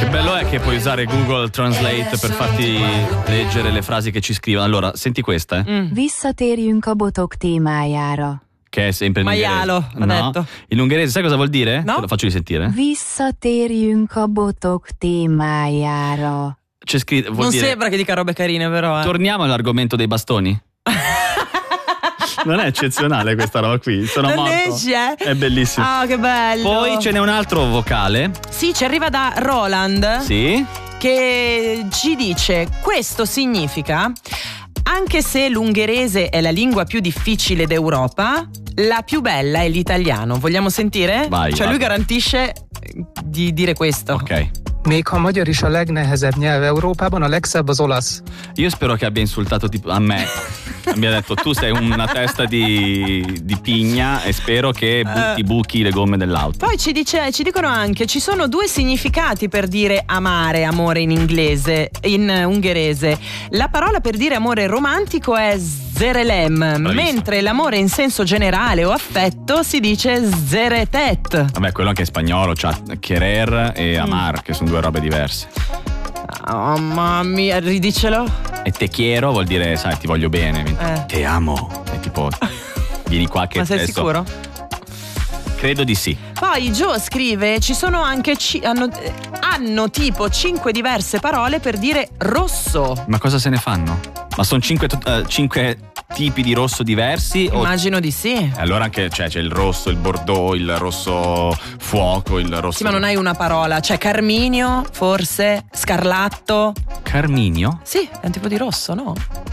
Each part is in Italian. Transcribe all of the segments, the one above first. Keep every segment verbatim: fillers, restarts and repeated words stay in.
Il bello è che puoi usare Google Translate per farti leggere le frasi che ci scrivono. Allora, senti questa, eh. Mm. Visszatérjünk a botok témájára. Che è sempre in Maialo, ungherese. ha No. detto. In ungherese sai cosa vuol dire? No. Te lo faccio risentire. Visszatérjünk a botok témájára. C'è scritto, vuol Non dire, sembra che dica robe carine, però. Eh. torniamo all'argomento dei bastoni. Non è eccezionale questa roba qui? Sono Non morto. esci, eh? È bellissimo. Ah, che bello. Poi ce n'è un altro vocale. Sì, ci arriva da Roland. Sì. Che ci dice: questo significa, anche se l'ungherese è la lingua più difficile d'Europa, la più bella è l'italiano. Vogliamo sentire? Vai, cioè vai. lui garantisce di dire questo. Ok. Még ha magyar is a legnehezebb nyelv Európában, a legszebb az olasz. Io spero che abbia insultato tipo a me. Abbia detto tu sei una testa di, di pigna e spero che butti buchi le gomme dell'auto. Poi ci, dice, ci dicono anche: ci sono due significati per dire amare, amore in inglese, in ungherese. La parola per dire amore romantico è zerelem, Bravissimo. mentre l'amore in senso generale o affetto si dice zeretet. Vabbè, quello anche in spagnolo c'ha querer e amar, che sono due robe diverse. Oh mamma mia, ridicelo. E te quiero vuol dire, sai, ti voglio bene. Eh. Te amo. È tipo, vieni qua che Ma sei adesso- sicuro? Credo di sì. Poi Joe scrive: ci sono anche ci- hanno, eh, hanno tipo cinque diverse parole per dire rosso. Ma cosa se ne fanno? Ma sono cinque, eh, cinque tipi di rosso diversi? O... Immagino di sì. Allora anche cioè, c'è il rosso, il bordeaux, il rosso fuoco, il rosso... Sì, ma non hai una parola. C'è carminio, forse, scarlatto. Carminio? Sì, è un tipo di rosso, no?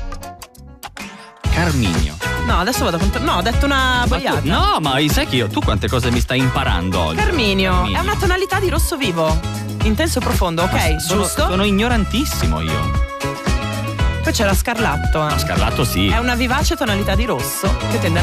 Carminio. No, adesso vado a cont- No, ho detto una Ma tu- boiata. no, ma sai che io, tu quante cose mi stai imparando oggi? Carminio, è una tonalità di rosso vivo. Intenso e profondo, ok? Sono, giusto? sono ignorantissimo io. Poi c'è la scarlatto. eh. No, scarlatto sì. È una vivace tonalità di rosso che tende